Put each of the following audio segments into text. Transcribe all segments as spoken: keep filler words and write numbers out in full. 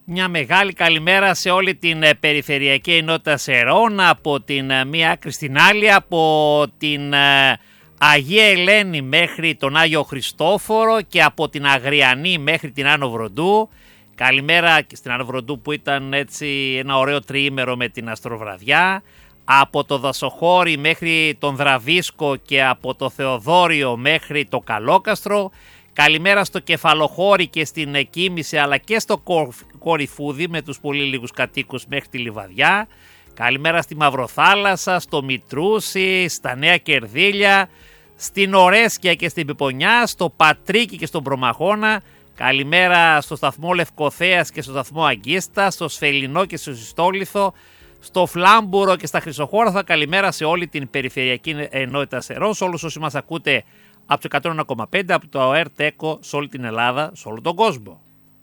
Μια μεγάλη καλημέρα σε όλη την περιφερειακή ενότητα Σερών, από την μία άκρη στην άλλη, από την Αγία Ελένη μέχρι τον Άγιο Χριστόφορο και από την Αγριανή μέχρι την Άνω Βροντού. Καλημέρα και στην Άνω Βροντού που ήταν έτσι ένα ωραίο τριήμερο με την αστροβραδιά. Από το Δασοχώρι μέχρι τον Δραβίσκο και από το Θεοδόριο μέχρι το Καλόκαστρο. Καλημέρα στο Κεφαλοχώρι και στην Κίμηση, αλλά και στο Κορυφούδι με τους πολύ λίγους κατοίκους μέχρι τη Λιβαδιά. Καλημέρα στη Μαυροθάλασσα, στο Μητρούσι, στα Νέα Κερδίλια, στην Ορέσκια και στην Πιπονιά, στο Πατρίκι και στον Προμαχώνα. Καλημέρα στο σταθμό Λευκοθέας και στο σταθμό Αγκίστα, στο Σφελινό και στο Συστόλιθο, στο Φλάμπουρο και στα Χρυσοχώραφα. Καλημέρα σε όλη την περιφερειακή ενότητα Σερών, σε όλους όσοι μας ακούτε από το εκατόν ένα κόμμα πέντε, από το ΑΟΕΡ ΤΕΚΟ, σε όλη την Ελλάδα, σε όλο τον κόσμο.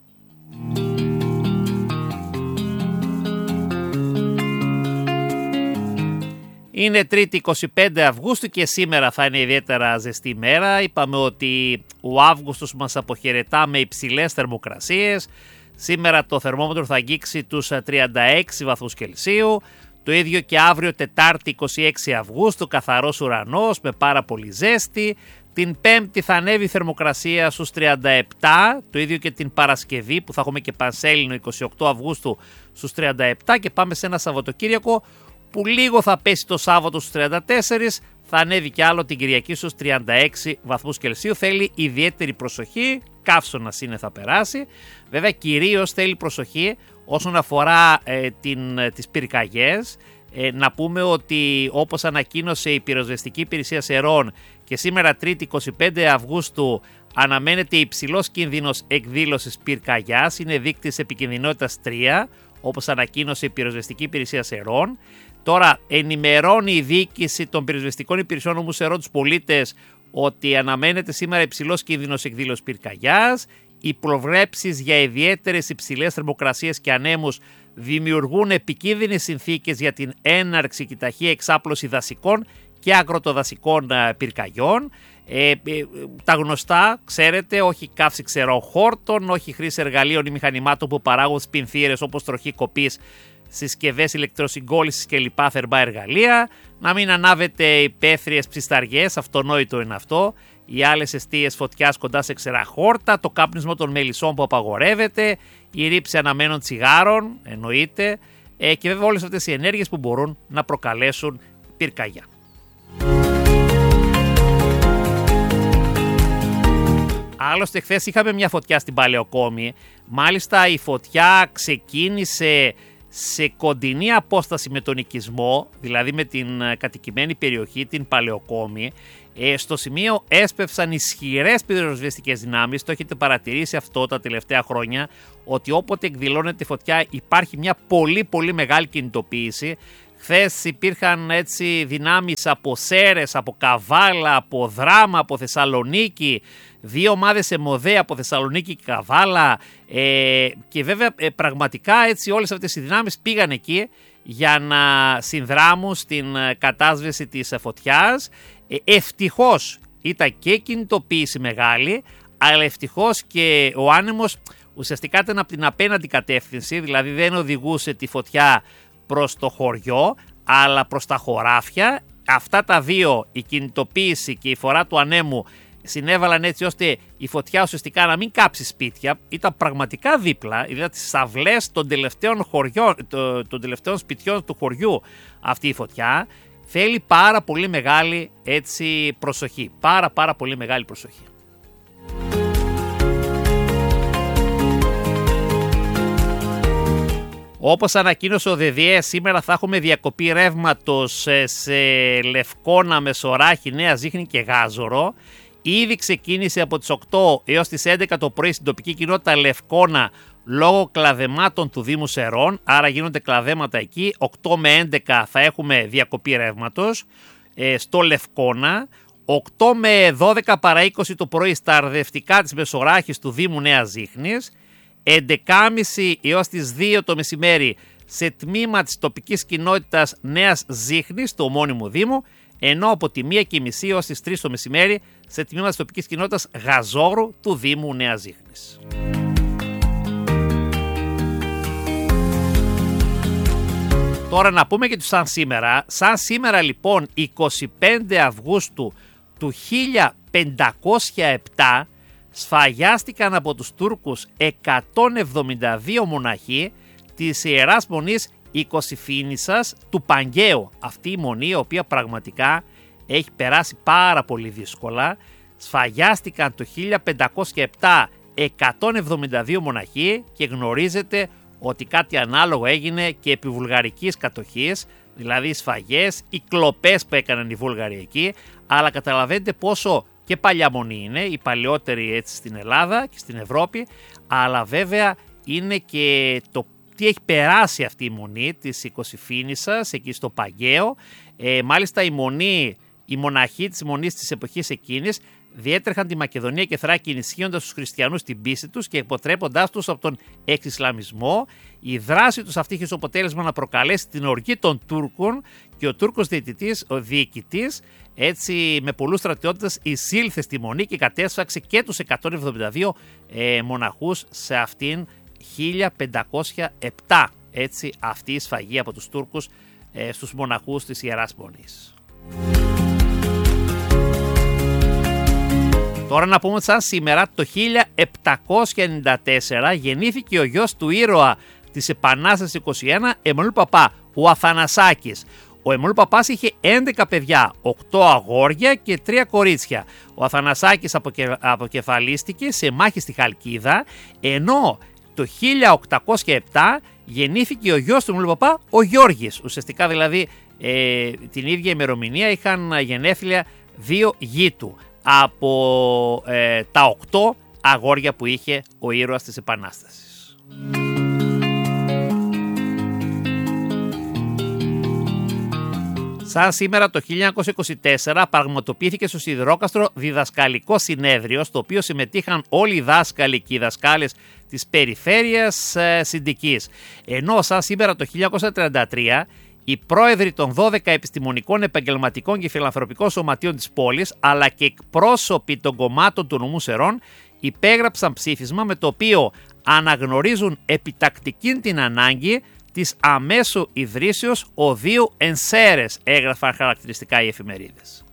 Είναι Τρίτη είκοσι πέντε Αυγούστου και σήμερα θα είναι ιδιαίτερα ζεστή μέρα. Είπαμε ότι ο Αύγουστος μας αποχαιρετά με υψηλές θερμοκρασίες. Σήμερα το θερμόμετρο θα αγγίξει τους τριάντα έξι βαθμούς Κελσίου. Το ίδιο και αύριο Τετάρτη είκοσι έξι Αυγούστου, καθαρός ουρανός με πάρα πολύ ζέστη. Την Πέμπτη θα ανέβει η θερμοκρασία στους τριάντα επτά, το ίδιο και την Παρασκευή που θα έχουμε και Πανσέλινο είκοσι οκτώ Αυγούστου στους τριάντα επτά, και πάμε σε ένα Σαββατοκύριακο που λίγο θα πέσει το Σάββατο στους τριάντα τέσσερα, θα ανέβει κι άλλο την Κυριακή στους τριάντα έξι βαθμούς Κελσίου. Θέλει ιδιαίτερη προσοχή, καύσωνας είναι, θα περάσει. Βέβαια κυρίως θέλει προσοχή όσον αφορά ε, την, τις πυρκαγιές. Ε, να πούμε ότι όπως ανακοίνωσε η Πυροσβεστική Υπηρεσία Σερών και σήμερα Τρίτη είκοσι πέντε Αυγούστου αναμένεται υψηλός κίνδυνος εκδήλωσης πυρκαγιάς, είναι δείκτης επικινδυνότητας τρία, όπως ανακοίνωσε η Πυροσβεστική Υπηρεσία Σερών. Τώρα ενημερώνει η διοίκηση των πυροσβεστικών υπηρεσιών νομού Σερών τους πολίτες ότι αναμένεται σήμερα υψηλός κίνδυνος εκδήλωσης πυρκαγιάς. Οι προβλέψεις για ιδιαίτερες υψηλές θερμοκρασίες και ανέμους δημιουργούν επικίνδυνες συνθήκες για την έναρξη και ταχεία εξάπλωση δασικών και αγροτοδασικών πυρκαγιών. Ε, ε, τα γνωστά, ξέρετε, όχι καύση ξεροχόρτων, όχι χρήση εργαλείων ή μηχανημάτων που παράγουν σπινθήρες όπως τροχή κοπής, συσκευές ηλεκτροσυγκόλλησης και λοιπά θερμά εργαλεία. Να μην ανάβετε υπαίθριες ψισταριές, αυτονόητο είναι αυτό. Οι άλλες εστίες φωτιάς κοντά σε ξεραχόρτα, το κάπνισμα των μελισσών που απαγορεύεται, η ρήψη αναμένων τσιγάρων, εννοείται, ε, και βέβαια όλες αυτές οι ενέργειες που μπορούν να προκαλέσουν πυρκαγιά. Άλλωστε χθες είχαμε μια φωτιά στην Παλαιοκόμη, μάλιστα η φωτιά ξεκίνησε σε κοντινή απόσταση με τον οικισμό, δηλαδή με την κατοικημένη περιοχή, την Παλαιοκόμη. Ε, στο σημείο έσπευσαν ισχυρές πυροσβεστικές δυνάμεις. Το έχετε παρατηρήσει αυτό τα τελευταία χρόνια, ότι όποτε εκδηλώνεται φωτιά υπάρχει μια πολύ πολύ μεγάλη κινητοποίηση. Χθες υπήρχαν έτσι δυνάμεις από Σέρες, από Καβάλα, από Δράμα, από Θεσσαλονίκη, δύο ομάδες ΕΜΟΔΕ από Θεσσαλονίκη και Καβάλα, ε, και βέβαια ε, πραγματικά έτσι όλες αυτές οι δυνάμεις πήγαν εκεί για να συνδράμουν στην κατάσβεση της φωτιάς. Ε, ευτυχώς ήταν και κινητοποίηση μεγάλη, αλλά ευτυχώς και ο άνεμος ουσιαστικά ήταν από την απέναντι κατεύθυνση, δηλαδή δεν οδηγούσε τη φωτιά προς το χωριό, αλλά προς τα χωράφια. Αυτά τα δύο, η κινητοποίηση και η φορά του ανέμου, συνέβαλαν έτσι ώστε η φωτιά ουσιαστικά να μην κάψει σπίτια. Ήταν πραγματικά δίπλα, δηλαδή τις αυλές των τελευταίων, χωριών, των τελευταίων σπιτιών του χωριού αυτή η φωτιά. Θέλει πάρα πολύ μεγάλη έτσι προσοχή, πάρα πάρα πολύ μεγάλη προσοχή. Όπως ανακοίνωσε ο ΔΔΕ, σήμερα θα έχουμε διακοπή ρεύματος σε Λευκώνα, Μεσοράχη, Νέα Ζήχνη και Γάζορο. Ήδη ξεκίνησε από τις οκτώ έως τις έντεκα το πρωί στην τοπική κοινότητα Λευκώνα λόγω κλαδεμάτων του Δήμου Σερών, άρα γίνονται κλαδέματα εκεί. οκτώ με έντεκα θα έχουμε διακοπή ρεύματος ε, στο Λευκώνα. οκτώ με δώδεκα παρά είκοσι το πρωί στα αρδευτικά της Μεσοράχης του Δήμου Νέας Ζήχνης. έντεκα και μισή έως τις δύο το μεσημέρι σε τμήμα της τοπικής κοινότητας Νέας Ζήχνης του ομώνυμου Δήμου, ενώ από τη μία και μισή έως τις τρεις το μεσημέρι σε τμήμα της τοπικής κοινότητας Γαζόρου του Δήμου Νέας Ζήχνης. Τώρα να πούμε και του σαν σήμερα. Σαν σήμερα λοιπόν εικοστή πέμπτη Αυγούστου του χίλια πεντακόσια επτά σφαγιάστηκαν από τους Τούρκους εκατόν εβδομήντα δύο μοναχοί της Ιεράς Μονής Οικοσυφήνισσας του Παγκαίου. Αυτή η μονή, η οποία πραγματικά έχει περάσει πάρα πολύ δύσκολα. Σφαγιάστηκαν το χίλια πεντακόσια επτά εκατόν εβδομήντα δύο μοναχοί και γνωρίζετε ότι κάτι ανάλογο έγινε και επί βουλγαρικής κατοχής, δηλαδή οι σφαγές, οι κλοπές που έκαναν οι Βούλγαροι εκεί, αλλά καταλαβαίνετε πόσο και παλιά μονή είναι, η παλαιότερη έτσι στην Ελλάδα και στην Ευρώπη, αλλά βέβαια είναι και το τι έχει περάσει αυτή η μονή της Οικοσυφήνισσας εκεί στο Παγκαίο. Ε, μάλιστα η μονή, οι μοναχοί της μονής της εποχής εκείνης διέτρεχαν τη Μακεδονία και Θράκη ενισχύοντας τους χριστιανούς στην πίστη τους και αποτρέποντάς τους από τον εξισλαμισμό. Η δράση τους αυτή είχε ως αποτέλεσμα να προκαλέσει την οργή των Τούρκων και ο Τούρκος διαιτητής, ο διοικητής, έτσι με πολλούς στρατιώτες εισήλθε στη μονή και κατέσφαξε και τους εκατόν εβδομήντα δύο ε, μοναχούς σε αυτήν χίλια πεντακόσια επτά. Έτσι αυτή η σφαγή από τους Τούρκους ε, στους μοναχούς της Ιεράς Μονής. Τώρα να πούμε ότι σαν σήμερα το χίλια επτακόσια ενενήντα τέσσερα γεννήθηκε ο γιος του ήρωα της Επανάστασης είκοσι ένα, Εμμανουήλ Παπά, ο Αθανασάκης. Ο Εμμανουήλ Παπάς είχε έντεκα παιδιά, οκτώ αγόρια και τρία κορίτσια. Ο Αθανασάκης αποκε... αποκεφαλίστηκε σε μάχη στη Χαλκίδα, ενώ το χίλια οκτακόσια επτά γεννήθηκε ο γιος του Εμμανουήλ Παπά, ο Γιώργης. Ουσιαστικά δηλαδή ε, την ίδια ημερομηνία είχαν γενέθλια δύο γη του από ε, τα οκτώ αγόρια που είχε ο ήρωας της Επανάστασης. Σαν σήμερα το χίλια εννιακόσια είκοσι τέσσερα πραγματοποιήθηκε στο Σιδηρόκαστρο διδασκαλικό συνέδριο, στο οποίο συμμετείχαν όλοι οι δάσκαλοι και οι δασκάλες της περιφέρειας ε, Συντικής. Ενώ σαν σήμερα το χίλια εννιακόσια τριάντα τρία οι πρόεδροι των δώδεκα επιστημονικών, επαγγελματικών και φιλανθρωπικών σωματείων της πόλης, αλλά και εκπρόσωποι των κομμάτων του νομού Σερών, υπέγραψαν ψήφισμα με το οποίο αναγνωρίζουν επιτακτικήν την ανάγκη της αμέσου ιδρύσεως οδείου εν Σέρες, έγραφαν χαρακτηριστικά οι εφημερίδες.